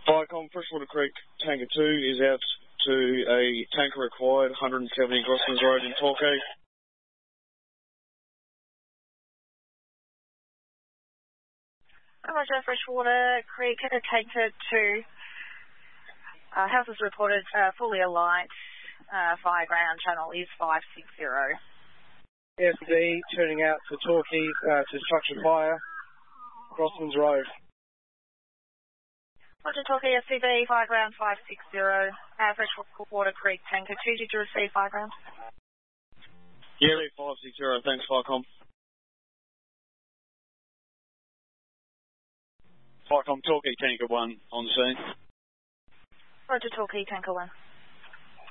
Viacom, Freshwater Creek Tanker 2 is out to a tanker required, 170 Grossman's Road in Torquay. Roger, Freshwater Creek Tanker 2. House is reported fully alight. Fire ground channel is 560. SD turning out to Torquay to structure fire, Grossman's Road. Roger, Torquay SCV, fire ground 560. Freshwater Creek Tanker 2, did you receive fire ground? Yeah, 560, thanks Viacom. Viacom, Torquay Tanker 1 on scene. Roger, Torquay Tanker 1.